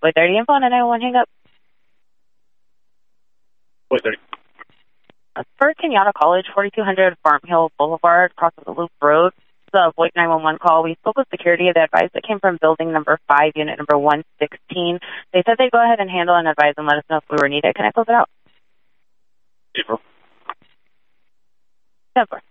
Void 30 info on a 911 hang up. Void 30. For Kenyatta College, 4200 Farm Hill Boulevard, across the Loop Road. The Void 911 call. We spoke with security. The advice that came from building number 5, unit number 116. They said they'd go ahead and handle and advise and let us know if we were needed. Can I close it out? April. 10-4.